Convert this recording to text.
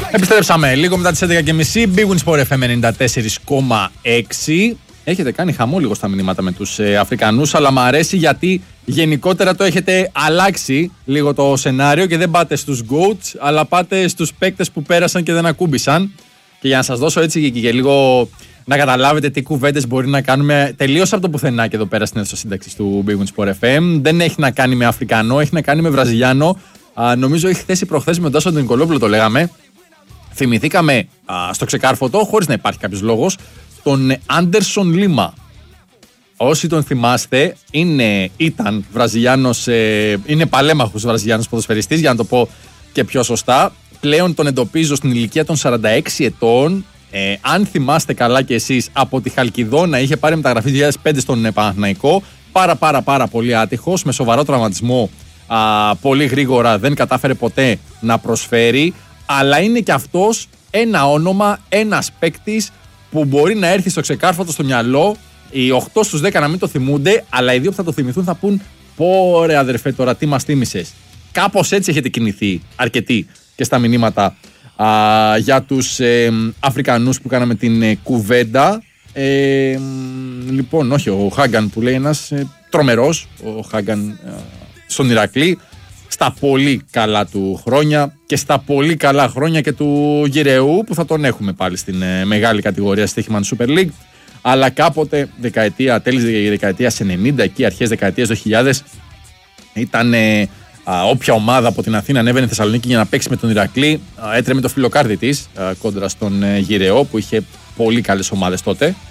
Επιστρέψαμε λίγο μετά τις 11.30. Big Win Sport FM 94,6. Έχετε κάνει χαμό λίγο στα μηνύματα με τους Αφρικανούς, αλλά μου αρέσει γιατί γενικότερα το έχετε αλλάξει λίγο το σενάριο και δεν πάτε στους GOATs, αλλά πάτε στους παίκτες που πέρασαν και δεν ακούμπησαν. Και για να σας δώσω έτσι και λίγο να καταλάβετε τι κουβέντες μπορεί να κάνουμε τελείως από το πουθενά και εδώ πέρα στην αίθουσα σύνταξης του Big Win Sport FM. Δεν έχει να κάνει με Αφρικανό, έχει να κάνει με Βραζιλιάνο. Νομίζω έχει χθες ή προχθές με τον Τάσο τον Νικολόπουλο το λέγαμε. Θυμηθήκαμε στο ξεκάρφωτο, χωρίς να υπάρχει κάποιος λόγος, τον Άντερσον Λίμα. Όσοι τον θυμάστε, ήταν Βραζιλιάνος, είναι παλέμαχος Βραζιλιάνος ποδοσφαιριστής, για να το πω και πιο σωστά. Πλέον τον εντοπίζω στην ηλικία των 46 ετών. Αν θυμάστε καλά κι εσείς, από τη Χαλκιδόνα είχε πάρει μεταγραφή 2005 στον Παναθηναϊκό. Πάρα πολύ άτυχος, με σοβαρό τραυματισμό. Πολύ γρήγορα δεν κατάφερε ποτέ να προσφέρει. Αλλά είναι κι αυτός ένα όνομα, ένας παίκτης που μπορεί να έρθει στο ξεκάρφωτο στο μυαλό. Οι 8 στους 10 να μην το θυμούνται, αλλά οι 2 που θα το θυμηθούν θα πούν: πω ρε αδερφέ, τώρα τι μας θύμισες. Κάπως έτσι έχετε κινηθεί αρκετοί και στα μηνύματα για τους Αφρικανούς που κάναμε την κουβέντα. Λοιπόν, όχι, ο Χάγκαν που λέει ένας τρομερός, ο Χάγκαν στον Ηρακλή, στα πολύ καλά του χρόνια και στα πολύ καλά χρόνια και του Γυρεού, που θα τον έχουμε πάλι στην μεγάλη κατηγορία Στοίχημαν Super League. Αλλά κάποτε, τέλη δεκαετίας 90, εκεί αρχές δεκαετίας 2000, ήταν όποια ομάδα από την Αθήνα ανέβαινε Θεσσαλονίκη για να παίξει με τον Ηρακλή, έτρεμε το φιλοκάρδι της κόντρα στον Γυρεό, που είχε πολύ καλές ομάδες τότε.